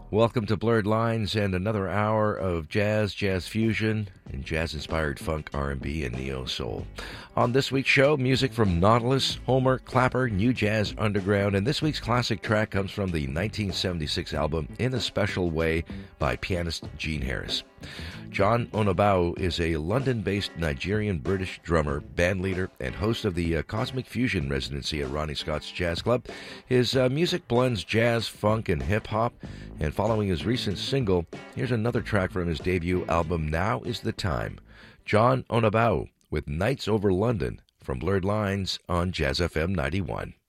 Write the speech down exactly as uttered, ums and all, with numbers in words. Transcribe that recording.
Welcome to Blurred Lines and another hour of jazz, jazz fusion, and jazz-inspired funk, R and B, and neo-soul. On this week's show, music from Nautilus, Homer, Clapper, New Jazz Underground, and this week's classic track comes from the nineteen seventy-six album In a Special Way by pianist Gene Harris. John Onabau is a London-based Nigerian-British drummer, bandleader, and host of the uh, Cosmic Fusion residency at Ronnie Scott's Jazz Club. His uh, music blends jazz, funk, and hip-hop, and following his recent single, here's another track from his debut album, Now is the Time. John Onabau with Nights Over London from Blurred Lines on Jazz F M ninety-one.